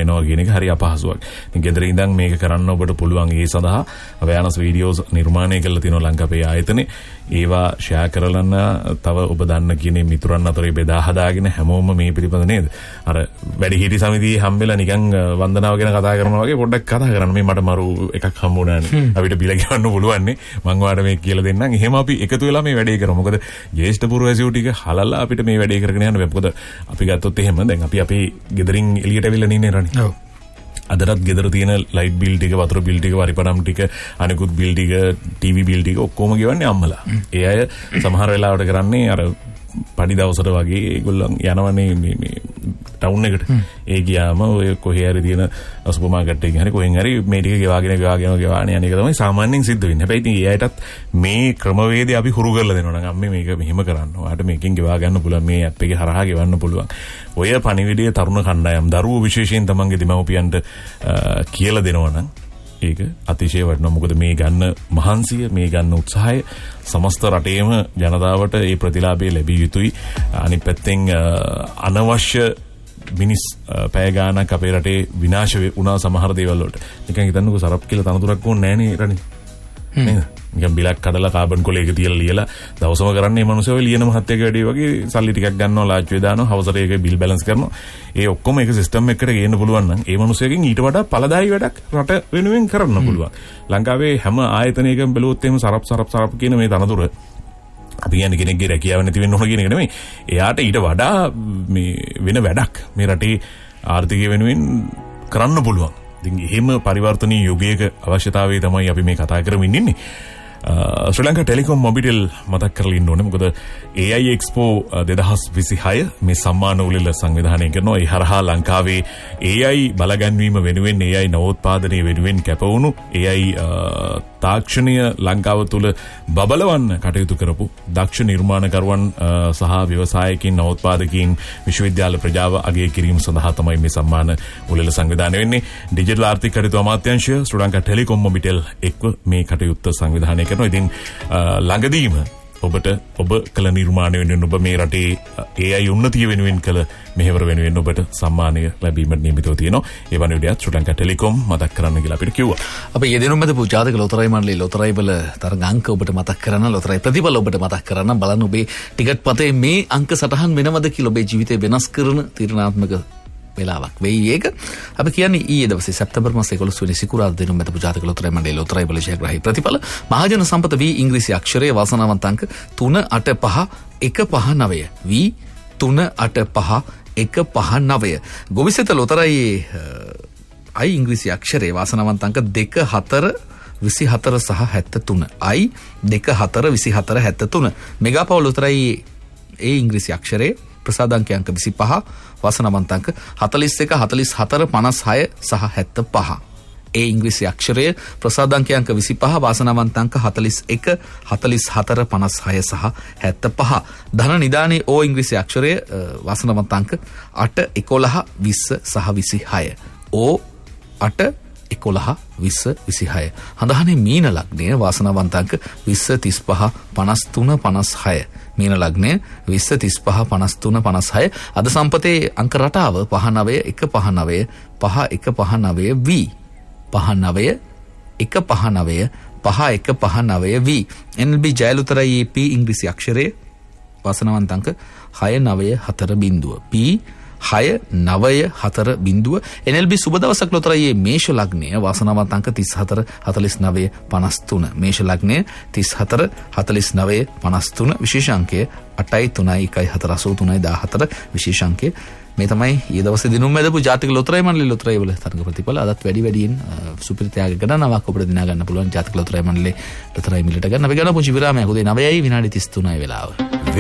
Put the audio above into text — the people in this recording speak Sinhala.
එනවා කියන එක හරි අපහසුවක්. ඉතින් ගෙදර ඉඳන් මේක කරන්න ඔබට පුළුවන්. ඒ සඳහා අවයානස් වීඩියෝස් නිර්මාණය කරලා තියෙනවා ලංකාවේ ආයතනේ. ඒවා ෂෙයා කරලන්න තව ඔබ දන්න කියන මිතුරන් අතරේ බෙදා හදාගෙන හැමෝම මේ පිළිබඳ නේද? අර වැඩිහිටි සමිතියේ හම්බෙලා නිකන් වන්දනාව ගැන කතා කරනවා වගේ පොඩ්ඩක් කතා කරන්න. මේ මට මරු එකක් හම්බුණානේ. අපිට බිල ගෙවන්න පුළුවන් නේ. මං ඔයාලට මේක කියලා දෙන්නම්. එහෙම අපි එකතු වෙලා මේ වැඩේ කරමු. මොකද ජ්‍යෙෂ්ඨ පුරවැසියෝ ටික හලලා අපිට මේ වැඩේ කරගෙන යන්න බෑ. මොකද අපි ගත්තොත් එහෙම දැන් අපි අපේ ගෙදරින් එළියට අවිල්ලා ඉන්නේ රණි. ඔව්. අදටත් ගෙදර තියෙන ලයිට් බිල් ටික, වතුර බිල් ටික, වරිපඩම් ටික, අනිකුත් බිල් ටික, ටීවී බිල් ටික ඔක්කොම ගෙවන්නේ අම්මලා. ඒ අය සමහර වෙලාවට කරන්නේ අර පඩි දවසට වගේ ඒගොල්ලන් යනවනේ මේ ටවුන් එකට. ඒ ගියාම ඔය කොහේ හරි තියෙන සුපර් මාකට් එකේ හරි කොහෙන් හරි මේ ටික ගෙවාගෙන යන එක තමයි සාමාන්‍යයෙන් සිද්ධ වෙන්නේ. හැබැයි ඉතින් ඒ අයටත් මේ ක්‍රමවේදය අපි හුරු කරලා දෙනවා නම් අම්මේ මේක මෙහෙම කරන්න. ඔයාලට මේකෙන් ගෙවා ගන්න පුළුවන්. මේ ඇප් එකේ හරහා ගෙවන්න පුළුවන්. ඔය පණිවිඩය තරුණ කණ්ඩායම් දරුවෝ විශේෂයෙන් තමන්ගේ දෙමව්පියන්ට කියලා දෙනවා නම් ඒක අතිශය වටිනවා. මොකද මේ ගන්න මහන්සිය, මේ ගන්න උත්සාහය සමස්ත රටේම ජනතාවට ඒ ප්‍රතිලාභය ලැබිය යුතුයි. අනිත් පැත්තෙන් අනවශ්‍ය මිනිස් පැය ගානක් අපේ රටේ විනාශ වුණා සමහර දේවල් වලට. නිකන් හිතන්නකෝ සරප් කියලා තනතුරක් ඕනේ නැහැ නේ රණි. නේද? නිකන් බිලක් කඩලා කාබන් කොලයක තියලා ලියලා දවසම කරන්නේ මේ මිනිස්සු ඔය ලියන මහත්තයක වැඩේ වගේ සල්ලි ටිකක් ගන්නවා ලාච්චුවේ දානවා හවසට ඒක බිල් බැලන්ස් කරනවා. ඒ ඔක්කොම ඒක සිස්ටම් එකකට ගේන්න පුළුවන් නම් ඒ මිනිස්සුගෙන් ඊට වඩා ඵලදායී වැඩක් රට වෙනුවෙන් කරන්න පුළුවන්. ලංකාවේ හැම ආයතනයකම බැලුවොත් එහෙම සරප් කියන මේ තනතුර අපි කියන්නේ කෙනෙක්ගේ රැකියාව නැති වෙන්න ඕන කියන එක නෙමෙයි. එයාට ඊට වඩා මේ වෙන වැඩක් මේ රටේ ආර්ථිකය වෙනුවෙන් කරන්න පුළුවන්. ඉතින් එහෙම පරිවර්තනීය යුගයක අවශ්‍යතාවය තමයි අපි මේ කතා කරමින් ඉන්නේ. ශ්‍රී ලංකා ටෙලිකොම් මොබිටෙල් මතක් කරලා ඉන්න ඕනේ. මොකද AI Expo 2026 මේ සම්මාන උළෙල සංවිධානය කරනවා. ඒ හරහා ලංකාවේ AI බලගැන්වීම වෙනුවෙන් AI නවෝත්පාදනය වෙනුවෙන් කැපවුණු AI තාක්ෂණය ලංකාව තුළ බබලවන්න කටයුතු කරපු දක්ෂ නිර්මාණකරුවන් සහ ව්‍යවසායකින් නවෝත්පාදකයින් විශ්වවිද්‍යාල ප්‍රජාව අගය කිරීම සඳහා තමයි මේ සම්මාන උළෙල සංවිධානය වෙන්නේ. ඩිජිටල් ආර්ථික කටයුතු අමාත්‍යාංශය ශ්‍රී ලංකා ටෙලිකොම් මොබිටෙල් එක්ව මේ කටයුත්ත සංවිධානය කරනවා. ඉතින් ළඟදීම ඔබට ඔබ කළ නිර්මාණය වෙනුවෙන් ඔබ මේ රටේ AI උන්නතිය වෙනුවෙන් කළ මෙහෙවර වෙනුවෙන් ඔබට සම්මානය ලැබීමට නියමිතව තියෙනවා. ඒ වගේම ශ්‍රී ලංකා ටෙලිකොම් මතක් කරන්න කියලා අපිට කිව්වා. අපි යෙදෙනුම් මැදපු ජාතක ලොතරැයි මණ්ඩලයේ ලොතරැයි වල තරඟ අංක ඔබට මතක් කරන්න, ලොතරැයි ප්‍රතිඵල ඔබට මතක් කරන්න, බලන්න ඔබේ ටිකට් පතේ මේ අංක සටහන් වෙනවද කියලා ඔබේ ජීවිතේ වෙනස් කරන තීරණාත්මක වෙලාවක් වෙයි ඒක. අපි කියන්නේ ඊයේ දවසේ සැප්තැම්බර් මාසේ 11 වෙනි සිකුරාදා දින මැදපු ජාතක ලොතරැයි මණ්ඩලයේ ලොතරැයි වල ජයග්‍රාහී ප්‍රතිඵල මහජන සම්පත වී ඉංග්‍රීසි අක්ෂරයේ වාසනාවන්ත අංක 385159 වී 385159. ගොවිසෙත ලොතරැයි අයි ඉංග්‍රීසි අක්ෂරයේ වාසනාවන්ත අංක 24 24 සහ 73 අයි 24 24 73. මෙගාපව් ලොතරැයි ඒ ඉංග්‍රීසි අක්ෂරයේ ප්‍රසාදාංක අංක 25 වාසනාවන්ත අංක 41 44 56 සහ 75. ඒ ඉංග්‍රීසි අක්ෂරය ප්‍රසාදාංක අංක 25 වාසනාවන්ත අංක 41 44 56 සහ 75. ධන නිදානේ ඕ ඉංග්‍රීසි අක්ෂරය වාසනාවන්ත අංක 8 11 20 සහ 26. ඕ 8 11 20 26. හඳහනේ මීන ලග්නය වාසනාවන්ත අංක 20 35 53 56. මීන ලග්නය 20 35 53 56. අද සම්පතේ අංක රටාව 59 159 5159 වී 59 159 5159 වී. NLB ජයලුතරයි P ඉංග්‍රීසි අක්ෂරයේ වාසනාවන්ත අංක 694 P 694 NLB සුබ දවසක් ලොතරයි මේෂ ලග්නය වාසනාවන්ත අංක 34 49 53. මේෂ ලග්නය 34 49 53. විශේෂ අංකය 8 3 1 4 83 14. විශේෂ අංකය මේ තමයි ඊයේ දවසේ දිනුම් මැදපු ජාතික ලොතරැයි මණ්ඩලයේ ලොතරැයි වල තරඟ ප්‍රතිඵල. අදත් වැඩියෙන් සුපිරිතයාගේ ගණනාවක් ඔබට දිනා ගන්න පුළුවන් ජාතික ලොතරැයි මණ්ඩලයේ ලොතරැයි මිලට ගන්න. අපි ගන්න පුංචි විරාමයක්. උදේ 9යි විනාඩි 33යි වෙලාව.